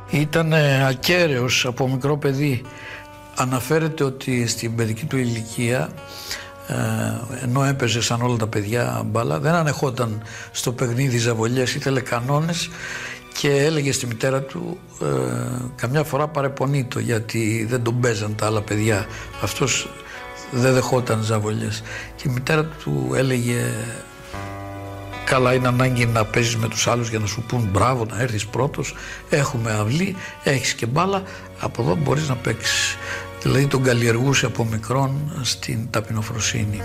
Ήταν ακέραιος από μικρό παιδί. Αναφέρεται ότι στην παιδική του ηλικία, ενώ έπαιζε σαν όλα τα παιδιά μπάλα, δεν ανεχόταν στο παιχνίδι ζαβολιές, ήθελε κανόνες και έλεγε στη μητέρα του, καμιά φορά παρεπονείτο γιατί δεν τον παίζαν τα άλλα παιδιά, αυτός δεν δεχόταν ζαβολιές, και η μητέρα του έλεγε, καλά, είναι ανάγκη να παίζεις με τους άλλους για να σου πούν μπράβο, να έρθεις πρώτος, έχουμε αυλή, έχεις και μπάλα, από εδώ μπορείς να παίξεις. Δηλαδή τον καλλιεργούσε από μικρόν στην ταπεινοφροσύνη.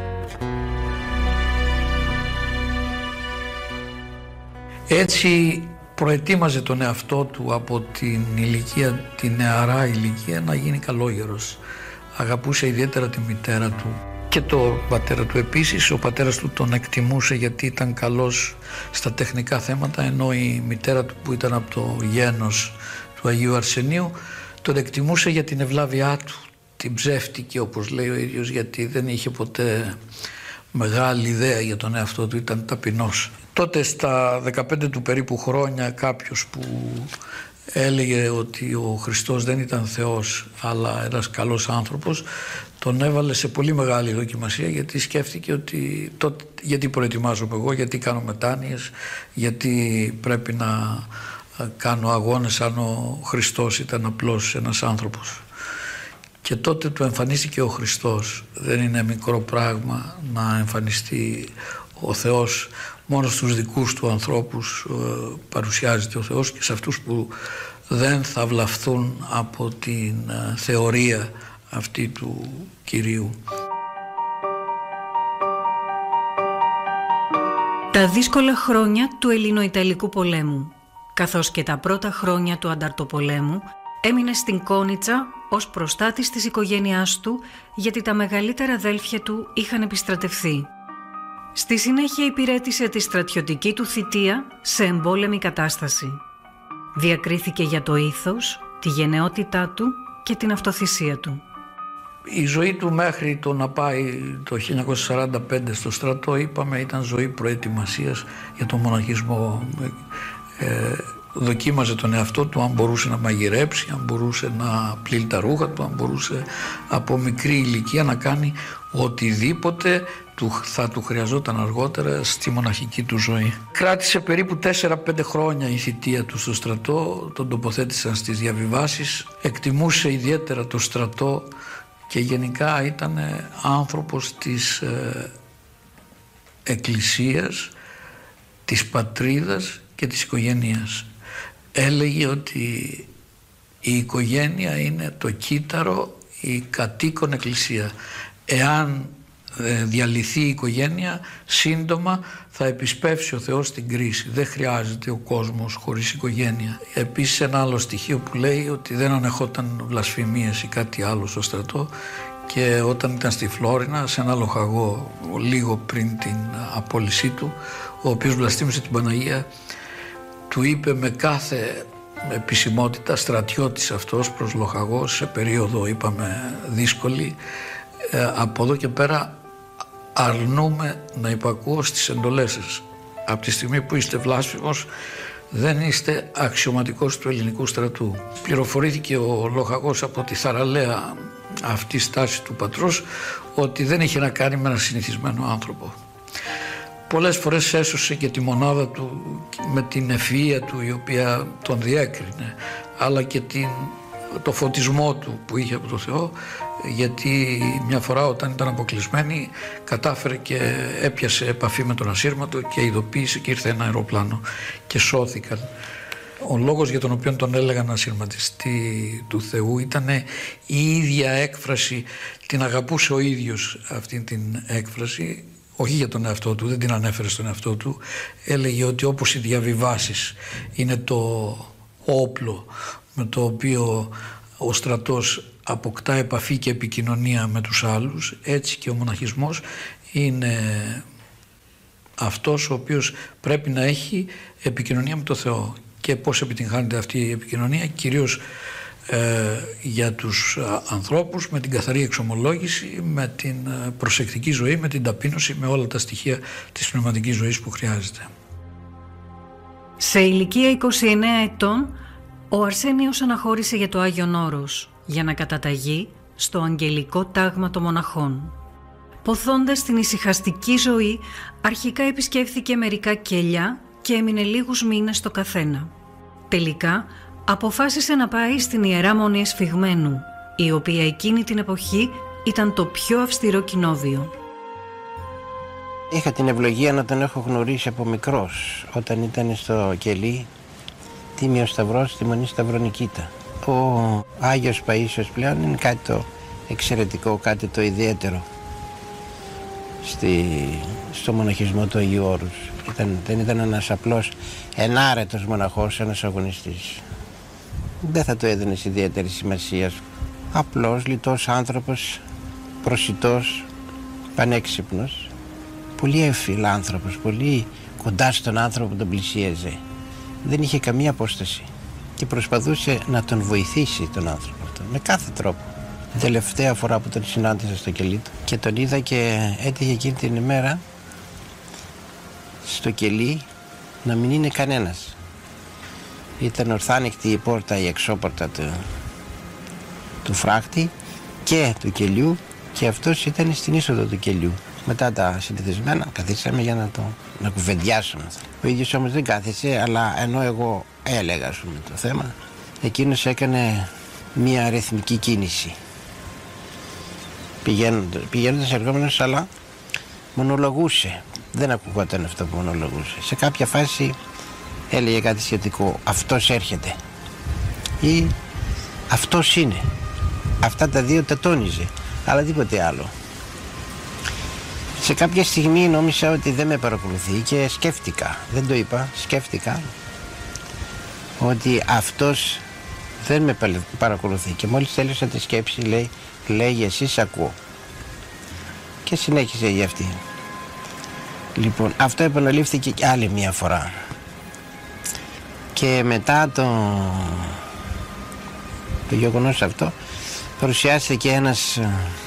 Έτσι προετοίμαζε τον εαυτό του από την ηλικία, τη νεαρά ηλικία, να γίνει καλόγερος. Αγαπούσε ιδιαίτερα τη μητέρα του και τον πατέρα του επίσης. Ο πατέρας του τον εκτιμούσε γιατί ήταν καλός στα τεχνικά θέματα, ενώ η μητέρα του, που ήταν από το γένος του Αγίου Αρσενίου, τον εκτιμούσε για την ευλάβειά του, την ψεύτικη όπως λέει ο ίδιος, γιατί δεν είχε ποτέ μεγάλη ιδέα για τον εαυτό του, ήταν ταπεινός. Τότε στα 15 του περίπου χρόνια κάποιος που έλεγε ότι ο Χριστός δεν ήταν Θεός αλλά ένας καλός άνθρωπος, τον έβαλε σε πολύ μεγάλη δοκιμασία, γιατί σκέφτηκε ότι τότε, γιατί προετοιμάζομαι εγώ, γιατί κάνω μετάνοιες, γιατί πρέπει να κάνω αγώνες αν ο Χριστός ήταν απλώς ένας άνθρωπος. Και τότε του εμφανίστηκε ο Χριστός. Δεν είναι μικρό πράγμα να εμφανιστεί ο Θεός. Μόνο στους δικούς του ανθρώπους παρουσιάζεται ο Θεός, και σε αυτούς που δεν θα βλαφθούν από την θεωρία αυτή του Κυρίου. Τα δύσκολα χρόνια του Ελληνοϊταλικού πολέμου, καθώς και τα πρώτα χρόνια του Ανταρτοπολέμου, έμεινε στην Κόνιτσα ως προστάτης της οικογένειάς του, γιατί τα μεγαλύτερα αδέλφια του είχαν επιστρατευθεί. Στη συνέχεια υπηρέτησε τη στρατιωτική του θητεία σε εμπόλεμη κατάσταση. Διακρίθηκε για το ήθος, τη γενναιότητά του και την αυτοθυσία του. Η ζωή του μέχρι το να πάει το 1945 στο στρατό, είπαμε, ήταν ζωή προετοιμασίας για τον μοναχισμό. Δοκίμαζε τον εαυτό του, αν μπορούσε να μαγειρέψει, αν μπορούσε να πλύνει τα ρούχα του, αν μπορούσε από μικρή ηλικία να κάνει οτιδήποτε θα του χρειαζόταν αργότερα στη μοναχική του ζωή. Κράτησε περίπου 4-5 χρόνια η θητεία του στο στρατό, τον τοποθέτησαν στις διαβιβάσεις, εκτιμούσε ιδιαίτερα το στρατό και γενικά ήταν άνθρωπος της εκκλησίας, της πατρίδας και της οικογένειας. Έλεγε ότι η οικογένεια είναι το κύτταρο, η κατοίκον εκκλησία. Εάν διαλυθεί η οικογένεια, σύντομα θα επισπεύσει ο Θεός την κρίση. Δεν χρειάζεται ο κόσμος χωρίς οικογένεια. Επίσης ένα άλλο στοιχείο που λέει ότι δεν ανεχόταν βλασφημίες ή κάτι άλλο στο στρατό, και όταν ήταν στη Φλόρινα, σε ένα λοχαγό λίγο πριν την απόλυσή του, ο οποίος βλαστήμησε την Παναγία, του είπε με κάθε επισημότητα, στρατιώτης αυτός προς λοχαγός, σε περίοδο είπαμε δύσκολη, από εδώ και πέρα αρνούμε να υπακούω στις εντολές σας. Από τη στιγμή που είστε βλάσφημος, δεν είστε αξιωματικός του ελληνικού στρατού. Πληροφορήθηκε ο λοχαγός από τη θαραλέα αυτή στάση του πατρός ότι δεν είχε να κάνει με ένα συνηθισμένο άνθρωπο. Πολλές φορές έσωσε και τη μονάδα του με την ευφυΐα του, η οποία τον διέκρινε, αλλά και το φωτισμό του που είχε από το Θεό, γιατί μια φορά όταν ήταν αποκλεισμένοι κατάφερε και έπιασε επαφή με τον ασύρματο και ειδοποίησε και ήρθε ένα αεροπλάνο και σώθηκαν. Ο λόγος για τον οποίο τον έλεγαν ασυρματιστή του Θεού ήταν η ίδια έκφραση, την αγαπούσε ο ίδιος αυτή την έκφραση, όχι για τον εαυτό του, δεν την ανέφερε στον εαυτό του. Έλεγε ότι όπως οι διαβιβάσεις είναι το όπλο με το οποίο ο στρατός αποκτά επαφή και επικοινωνία με τους άλλους, έτσι και ο μοναχισμός είναι αυτός ο οποίος πρέπει να έχει επικοινωνία με το Θεό. Και πώς επιτυγχάνεται αυτή η επικοινωνία? Κυρίως για τους ανθρώπους, με την καθαρή εξομολόγηση, με την προσεκτική ζωή, με την ταπείνωση, με όλα τα στοιχεία της πνευματικής ζωής που χρειάζεται. Σε ηλικία 29 ετών Ο Αρσένιος αναχώρησε για το Άγιον Όρος για να καταταγεί στο Αγγελικό Τάγμα των Μοναχών. Ποθώντας την ησυχαστική ζωή, αρχικά επισκέφθηκε μερικά κελιά και έμεινε λίγους μήνες στο καθένα. Τελικά αποφάσισε να πάει στην Ιερά Μονή Εσφυγμένου, η οποία εκείνη την εποχή ήταν το πιο αυστηρό κοινόβιο. Είχα την ευλογία να τον έχω γνωρίσει από μικρός, όταν ήταν στο κελί Τίμιος Σταυρός στη Μονή Σταυρονικήτα. Ο Άγιος Παΐσιος πλέον είναι κάτι το εξαιρετικό, κάτι το ιδιαίτερο στο μοναχισμό του Αγίου Όρους. Δεν ήταν ένας απλός ενάρετος μοναχός, ένας αγωνιστής. Δεν θα το έδινες ιδιαίτερη σημασία. Απλός, λιτός άνθρωπος, προσιτός, πανέξυπνος, πολύ ευφυλάνθρωπος, πολύ κοντά στον άνθρωπο που τον πλησίαζε. Δεν είχε καμία απόσταση και προσπαθούσε να τον βοηθήσει τον άνθρωπο αυτό με κάθε τρόπο. Την τελευταία φορά που τον συνάντησα στο κελί του και τον είδα και έτυχε εκείνη την ημέρα στο κελί να μην είναι κανένας. Ήταν ορθάνικτη η πόρτα, η εξώπορτα του φράχτη και του κελιού και αυτός ήταν στην είσοδο του κελιού. Μετά τα συνηθισμένα καθίσαμε για να κουβεντιάσουμε. Ο ίδιος όμως δεν κάθισε, αλλά ενώ εγώ έλεγα το θέμα, εκείνος έκανε μια ρυθμική κίνηση. Πηγαίνοντας ερχόμενος, αλλά μονολογούσε. Δεν ακουγόταν αυτό που μονολογούσε. Σε κάποια φάση έλεγε κάτι σχετικό. Αυτός έρχεται. Ή αυτός είναι. Αυτά τα δύο τα τόνιζε, αλλά τίποτε άλλο. Σε κάποια στιγμή νόμισα ότι δεν με παρακολουθεί και σκέφτηκα, δεν το είπα, σκέφτηκα ότι αυτός δεν με παρακολουθεί και μόλις τέλειωσα τη σκέψη λέει εσύ σ' ακούω και συνέχισε για αυτή. Λοιπόν, αυτό επαναλήφθηκε και άλλη μια φορά και μετά το γεγονός αυτό παρουσιάστηκε ένας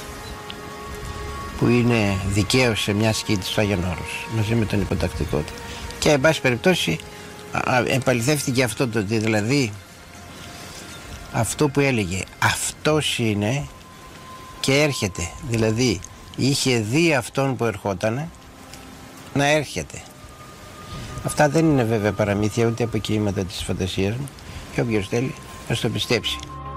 που είναι δικαίος σε μια σκήτη στο Άγιον Όρος μαζί με τον υποτακτικό του και εν πάση περιπτώσει επαληθεύτηκε αυτό το ότι δηλαδή αυτό που έλεγε αυτός είναι και έρχεται, δηλαδή είχε δει αυτόν που ερχότανε να έρχεται. Αυτά δεν είναι βέβαια παραμύθια ούτε αποκοίηματα της φαντασίας μου και όποιος θέλει να το πιστέψει.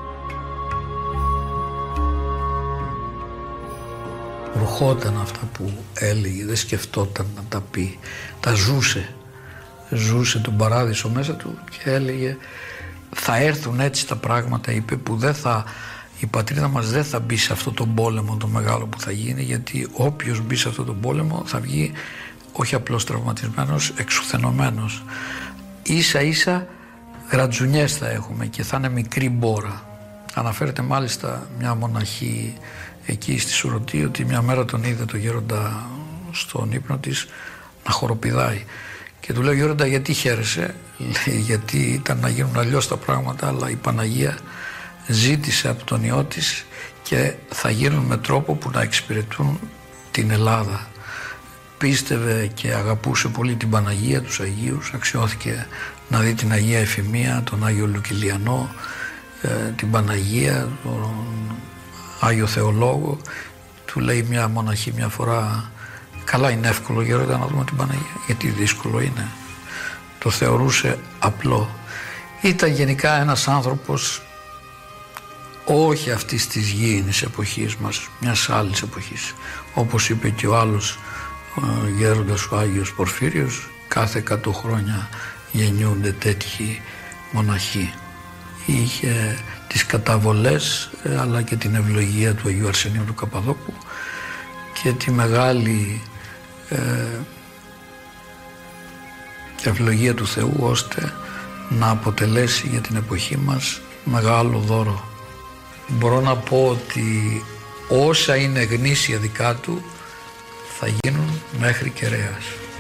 Προχόταν αυτά που έλεγε, δεν σκεφτόταν να τα πει, τα ζούσε τον παράδεισο μέσα του και έλεγε θα έρθουν έτσι τα πράγματα, είπε, που η πατρίδα μας δεν θα μπει σε αυτό τον πόλεμο το μεγάλο που θα γίνει, γιατί όποιος μπει σε αυτό τον πόλεμο θα βγει όχι απλώς τραυματισμένος, εξουθενωμένος. Ίσα ίσα γρατζουνιές θα έχουμε και θα είναι μικρή μπόρα. Αναφέρεται μάλιστα μια μοναχή εκεί στη Σουρωτή ότι μια μέρα τον είδε το γέροντα στον ύπνο της να χοροπηδάει και του λέει γέροντα γιατί χαίρεσαι, λέει γιατί ήταν να γίνουν αλλιώς τα πράγματα, αλλά η Παναγία ζήτησε από τον Υιό της και θα γίνουν με τρόπο που να εξυπηρετούν την Ελλάδα. Πίστευε και αγαπούσε πολύ την Παναγία, τους Αγίους, αξιώθηκε να δει την Αγία Εφημία, τον Άγιο Λουκυλιανό, την Παναγία, τον Άγιο Θεολόγο. Του λέει μια μοναχή μια φορά καλά είναι εύκολο γέροντα να δούμε την Παναγία, γιατί δύσκολο είναι. Το θεωρούσε απλό. Ήταν γενικά ένας άνθρωπος όχι αυτής της γήινης εποχής μας, μιας άλλης εποχής. Όπως είπε και ο άλλος γέροντας ο Άγιος Πορφύριος, κάθε 100 χρόνια γεννιούνται τέτοιοι μοναχοί. Είχε τις καταβολές αλλά και την ευλογία του Αγίου Αρσενίου του Καπαδόκου και τη μεγάλη και ευλογία του Θεού ώστε να αποτελέσει για την εποχή μας μεγάλο δώρο. Μπορώ να πω ότι όσα είναι γνήσια δικά του θα γίνουν μέχρι κεραίας.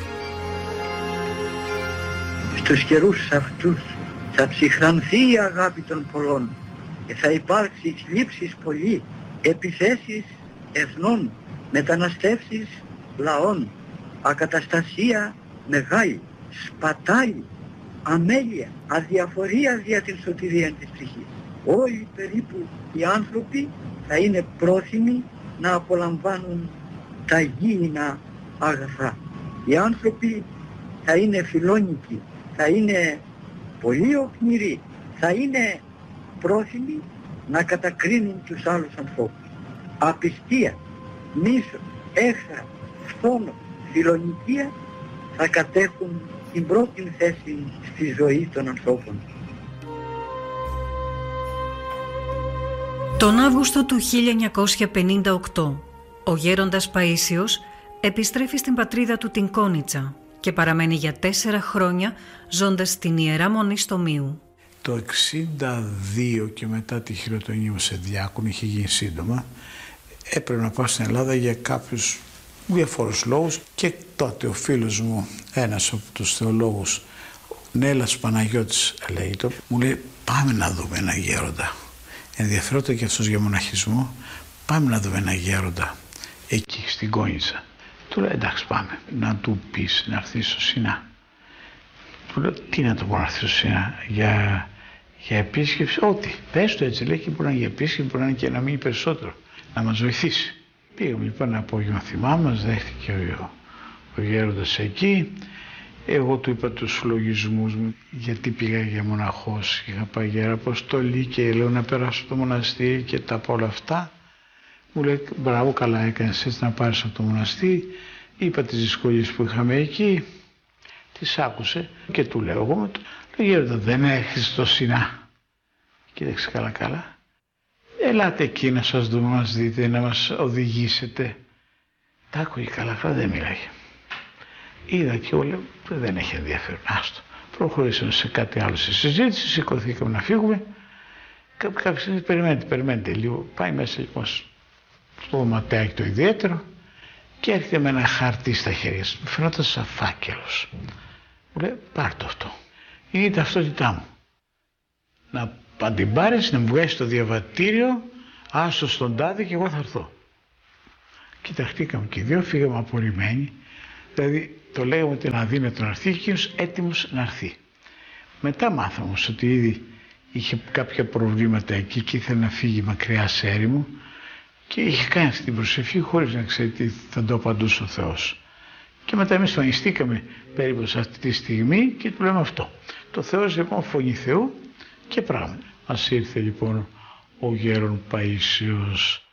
Στους καιρούς αυτούς θα ψυχρανθεί η αγάπη των πολλών και θα υπάρξει θλίψεις πολύ, επιθέσεις εθνών, μεταναστεύσεις λαών, ακαταστασία μεγάλη, σπατάλη, αμέλεια, αδιαφορία για την σωτηρία της ψυχής. Όλοι περίπου οι άνθρωποι θα είναι πρόθυμοι να απολαμβάνουν τα γήινα αγαθά. Οι άνθρωποι θα είναι φιλόνικοι, θα είναι πολύ οχμηροί, θα είναι πρόθυμοι να κατακρίνουν τους άλλους ανθρώπους. Απιστία, μίσος, έχθρα, φθόνο, φιλονικία θα κατέχουν την πρώτη θέση στη ζωή των ανθρώπων. Τον Αύγουστο του 1958, ο γέροντας Παΐσιος επιστρέφει στην πατρίδα του την Κόνιτσα και παραμένει για 4 χρόνια ζώντας στην Ιερά Μονή στο Μίου. Το 1962 και μετά τη χειροτονία μου σε διάκονο, είχε γίνει σύντομα, έπρεπε να πάω στην Ελλάδα για κάποιους διαφόρους λόγους και τότε ο φίλος μου, ένας από τους θεολόγους, Νέλας Παναγιώτης λέγεται, μου λέει πάμε να δούμε ένα γέροντα. Ενδιαφέρονταν και αυτός για μοναχισμό, πάμε να δούμε ένα γέροντα εκεί στην Κόνιτσα. Του λέω εντάξει πάμε, να του πεις να έρθει στο Σινά. Του λέω τι να το πω να έρθει στο Σινά, για επίσκεψη, ό,τι. Πες το έτσι λέει και μπορεί να είναι για επίσκεψη, μπορεί να είναι και να μείνει περισσότερο, να μας βοηθήσει. Πήγαμε λοιπόν ένα απόγευμα, θυμάμαι, μας δέχτηκε ο γέροντας εκεί. Εγώ του είπα τους λογισμούς μου, γιατί πήγα για μοναχός, είχα πάει για αποστολή και λέω να περάσω το μοναστήρι και τα από όλα αυτά. Μου λέει μπράβο, καλά έκανες έτσι να πάρεις από το μοναστήρι. Είπα τις δυσκολίες που είχαμε εκεί, τις άκουσε και του λέω εγώ, λέω γέροντα δεν έχεις το Σινά. Κοίταξε καλά. Ελάτε εκεί να σας δούμε, να μας δείτε, να μας οδηγήσετε. Τα άκουγε καλά, δεν μιλάγε. Είδα και εγώ λέω δεν έχει ενδιαφέρον, άστο. Προχωρήσαμε σε κάτι άλλο στη συζήτηση, σηκωθήκαμε να φύγουμε. Κάποια στιγμή περιμένετε λίγο. Πάει μέσα λοιπόν στο δωματιάκι το ιδιαίτερο και έρχεται με ένα χαρτί στα χέρια του. Μου φαινόταν σαν φάκελος. Μου λέει πάρ' το αυτό. Είναι η ταυτότητά μου. Να την πάρεις, να μου βγάλεις στο διαβατήριο, άστο στον τάδε και εγώ θα έρθω. Κοιταχτήκαμε και οι δύο, φύγαμε απορριμμένοι. Δηλαδή το λέγαμε ότι είναι αδύνατο να έρθει και εκείνος έτοιμος να έρθει. Μετά μάθαμε όμως ότι ήδη είχε κάποια προβλήματα εκεί και ήθελε να φύγει μακριά σε έρημο και είχε κάνει αυτή την προσευχή χωρίς να ξέρει τι θα το απαντούσε ο Θεός. Και μετά εμείς φανιστήκαμε περίπου σε αυτή τη στιγμή και του λέμε αυτό. Το Θεός λοιπόν φωνή Θεού και πράγματι. Μας ήρθε λοιπόν ο γέρον Παΐσιος